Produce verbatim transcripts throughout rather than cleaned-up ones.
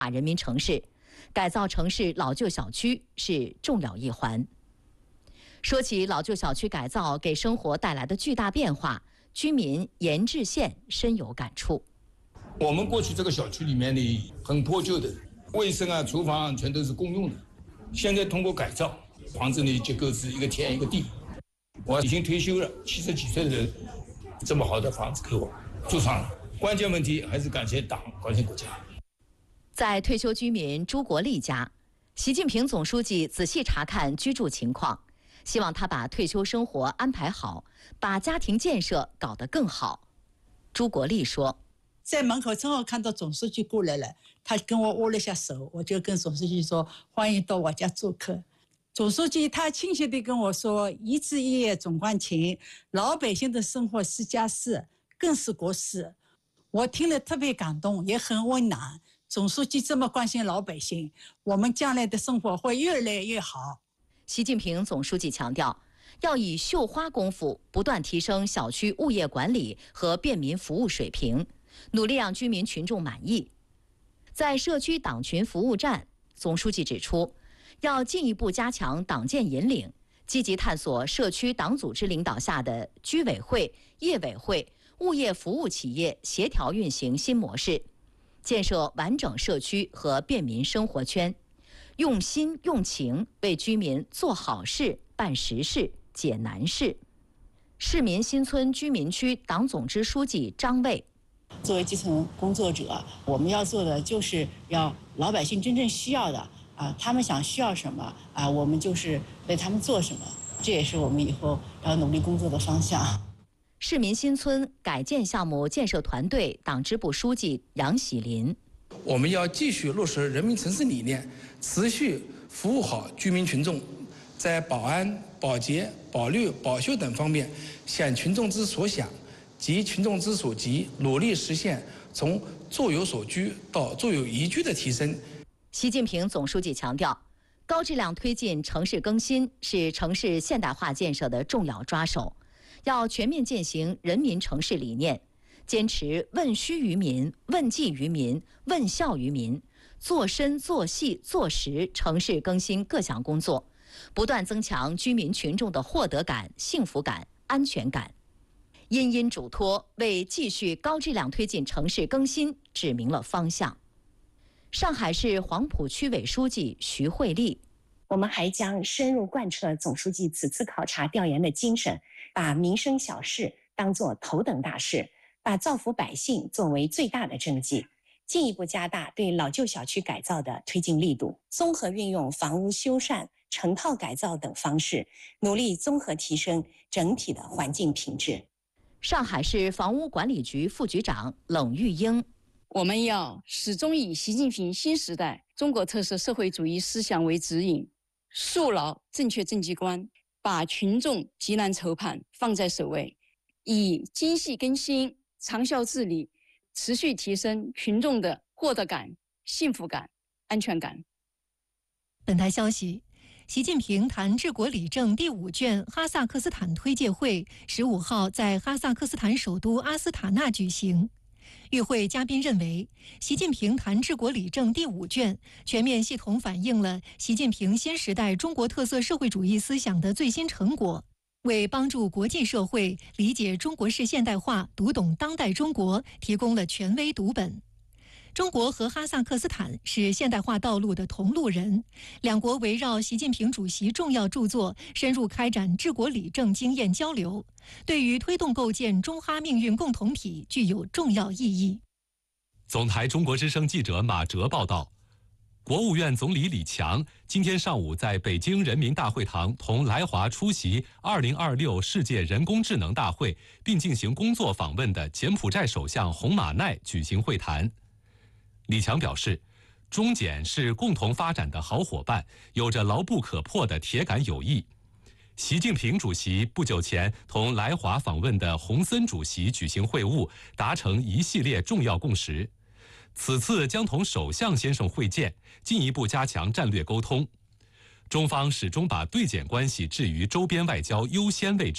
人民城市，改造城市老旧小区是重要一环。说起老旧小区改造给生活带来的巨大变化，居民严志宪深有感触。 我们过去这个小区里面的很破旧的，卫生啊、厨房全都是公用的，现在通过改造，房子的结构是一个天一个地。我已经退休了，七十几岁的人，这么好的房子给我住上了。关键问题还是感谢党，感谢国家。 在退休居民朱国立家，习近平总书记仔细查看居住情况，希望他把退休生活安排好，把家庭建设搞得更好。朱国立说， 在门口正好看到总书记过来了，他跟我握了下手，我就跟总书记说欢迎到我家做客。总书记他亲切地跟我说，一枝一叶总关情，老百姓的生活是家事，更是国事。我听了特别感动，也很温暖。总书记这么关心老百姓，我们将来的生活会越来越好。 习近平总书记强调，要以绣花功夫不断提升小区物业管理和便民服务水平，努力让居民群众满意。在社区党群服务站，总书记指出，要进一步加强党建引领，积极探索社区党组织领导下的居委会、业委会、物业服务企业协调运行新模式，建设完整社区和便民生活圈，用心用情为居民做好事、办实事、解难事。市民新村居民区党总支书记张卫， 作为基层工作者，我们要做的就是要老百姓真正需要的啊，他们想需要什么啊，我们就是为他们做什么，这也是我们以后要努力工作的方向。 市民新村改建项目建设团队党支部书记杨喜林， 我们要继续落实人民城市理念，持续服务好居民群众，在保安、保洁、保绿、保修等方面想群众之所想，急群众之所急，努力实现从坐有所居到坐有宜居的提升。 习近平总书记强调，高质量推进城市更新是城市现代化建设的重要抓手，要全面践行人民城市理念，坚持问需于民、问计于民、问效于民，做深做细做实城市更新各项工作，不断增强居民群众的获得感、幸福感、安全感。殷殷嘱托，为继续高质量推进城市更新指明了方向。上海市黄埔区委书记徐慧丽， 我们还将深入贯彻总书记此次考察调研的精神，把民生小事当作头等大事，把造福百姓作为最大的政绩，进一步加大对老旧小区改造的推进力度，综合运用房屋修缮、成套改造等方式，努力综合提升整体的环境品质。 上海市房屋管理局副局长冷玉英， 我们要始终以习近平新时代中国特色社会主义思想为指引，树牢正确政绩观，把群众急难愁盼放在首位，以精细更新、长效治理，持续提升群众的获得感、幸福感、安全感。 本台消息，习近平谈治国理政第五卷哈萨克斯坦推介会十五号在哈萨克斯坦首都阿斯塔纳举行。与会嘉宾认为，习近平谈治国理政第五卷全面系统反映了习近平新时代中国特色社会主义思想的最新成果，为帮助国际社会理解中国式现代化、读懂当代中国提供了权威读本。中国和哈萨克斯坦是现代化道路的同路人，两国围绕习近平主席重要著作深入开展治国理政经验交流，对于推动构建中哈命运共同体具有重要意义。 总台中国之声记者马哲报道，国务院总理李强今天上午在北京人民大会堂同来华出席二零二六世界人工智能大会并进行工作访问的柬埔寨首相洪马奈举行会谈。李强表示，中柬是共同发展的好伙伴，有着牢不可破的铁杆友谊。习近平主席不久前同来华访问的洪森主席举行会晤，达成一系列重要共识。此次将同首相先生会见，进一步加强战略沟通。中方始终把对柬关系置于周边外交优先位置，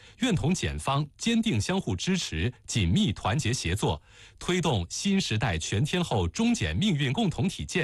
愿同检方坚定相互支持，紧密团结协作，推动新时代全天候中检命运共同体建